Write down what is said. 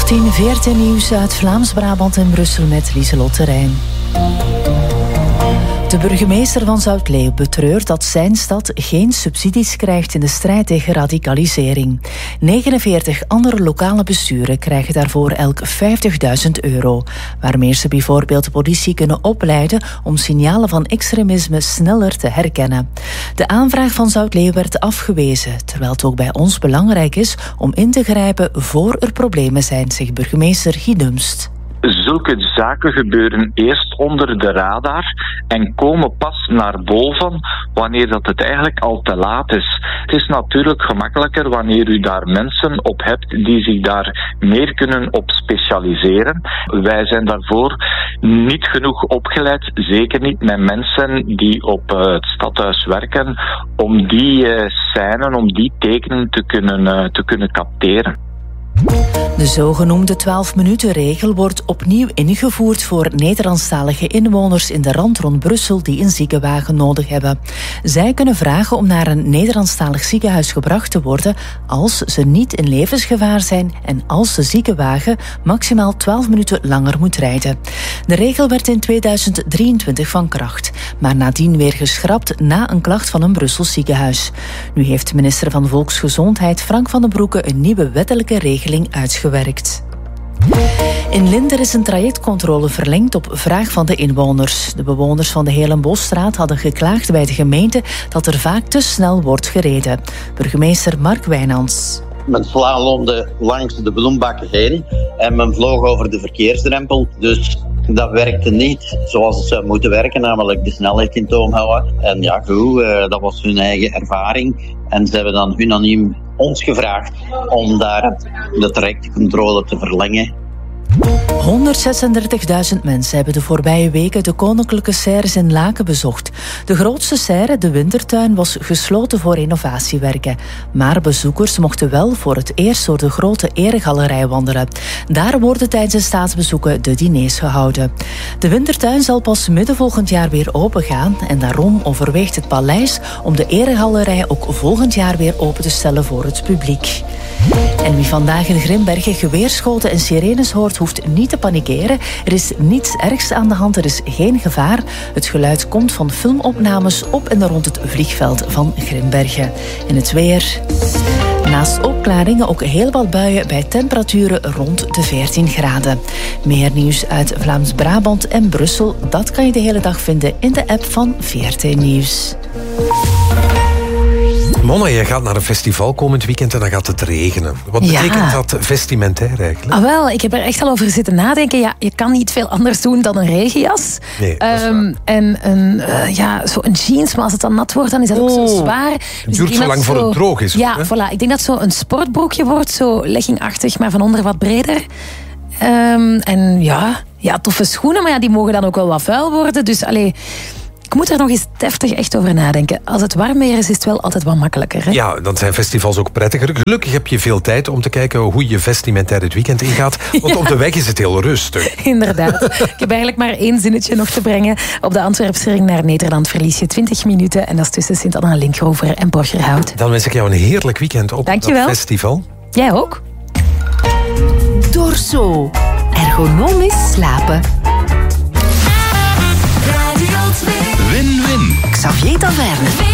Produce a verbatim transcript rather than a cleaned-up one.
Half tien, V R T Nieuws uit Vlaams-Brabant en Brussel met Lieselot Terrein. De burgemeester van Zoutleeuw betreurt dat zijn stad geen subsidies krijgt in de strijd tegen radicalisering. negenenveertig andere lokale besturen krijgen daarvoor elk vijftigduizend euro, waarmee ze bijvoorbeeld de politie kunnen opleiden om signalen van extremisme sneller te herkennen. De aanvraag van Zoutleeuw werd afgewezen, terwijl het ook bij ons belangrijk is om in te grijpen voor er problemen zijn, zegt burgemeester Guy Dumst. Zulke zaken gebeuren eerst onder de radar en komen pas naar boven wanneer dat het eigenlijk al te laat is. Het is natuurlijk gemakkelijker wanneer u daar mensen op hebt die zich daar meer kunnen op specialiseren. Wij zijn daarvoor niet genoeg opgeleid, zeker niet met mensen die op uh, het stadhuis werken, om die uh, scènes, om die tekenen te kunnen, uh, te kunnen capteren. De zogenoemde twaalf-minuten-regel wordt opnieuw ingevoerd voor Nederlandstalige inwoners in de rand rond Brussel die een ziekenwagen nodig hebben. Zij kunnen vragen om naar een Nederlandstalig ziekenhuis gebracht te worden als ze niet in levensgevaar zijn en als de ziekenwagen maximaal twaalf minuten langer moet rijden. De regel werd in tweeduizend drieëntwintig van kracht, maar nadien weer geschrapt na een klacht van een Brussels ziekenhuis. Nu heeft minister van Volksgezondheid Frank van den Broeke een nieuwe wettelijke regel uitgewerkt. In Linder is een trajectcontrole verlengd op vraag van de inwoners. De bewoners van de Helenbosstraat hadden geklaagd bij de gemeente dat er vaak te snel wordt gereden. Burgemeester Mark Wijnands. Men slalomde langs de bloembakken heen en men vloog over de verkeersdrempel. Dus dat werkte niet zoals het zou moeten werken, namelijk de snelheid in toom houden. En ja, goed, dat was hun eigen ervaring. En ze hebben dan unaniem ons gevraagd om daar de trajectcontrole te verlengen. honderdzesendertigduizend mensen hebben de voorbije weken de koninklijke serres in Laken bezocht. De grootste serre, de Wintertuin, was gesloten voor renovatiewerken. Maar bezoekers mochten wel voor het eerst door de grote eregalerij wandelen. Daar worden tijdens de staatsbezoeken de diners gehouden. De Wintertuin zal pas midden volgend jaar weer opengaan en daarom overweegt het paleis om de eregalerij ook volgend jaar weer open te stellen voor het publiek. En wie vandaag in Grimbergen geweerschoten en sirenes hoort, hoeft niet te panikeren. Er is niets ergs aan de hand, er is geen gevaar. Het geluid komt van filmopnames op en rond het vliegveld van Grimbergen. En het weer. Naast opklaringen ook heel wat buien bij temperaturen rond de veertien graden. Meer nieuws uit Vlaams-Brabant en Brussel, dat kan je de hele dag vinden in de app van V R T Nieuws. Mona, je gaat naar een festival komend weekend en dan gaat het regenen. Wat betekent ja. dat vestimentair eigenlijk? Ah, wel, ik heb er echt al over zitten nadenken. Ja, je kan niet veel anders doen dan een regenjas. Nee, dat is um, en een, uh, ja, zo een jeans, maar als het dan nat wordt, dan is dat ook oh, zo zwaar. Het dus duurt zo lang voor het droog is. Ja, ook, voilà. Ik denk dat het zo een sportbroekje wordt, zo leggingachtig, maar van onder wat breder. Um, en ja, ja, toffe schoenen, maar ja, die mogen dan ook wel wat vuil worden. Dus allee... Ik moet er nog eens deftig echt over nadenken. Als het warm weer is, is het wel altijd wat makkelijker. Hè? Ja, dan zijn festivals ook prettiger. Gelukkig heb je veel tijd om te kijken hoe je vestimentair het weekend ingaat. Want ja. op de weg is het heel rustig. Inderdaad. Ik heb eigenlijk maar één zinnetje nog te brengen. Op de Antwerpse ring naar Nederland verlies je twintig minuten. En dat is tussen Sint-Anna, Linkrover en Borgerhout. Dan wens ik jou een heerlijk weekend op Dankjewel. dat festival. Jij ook. Dorso. Ergonomisch slapen. Win-win. Xavier Taverne.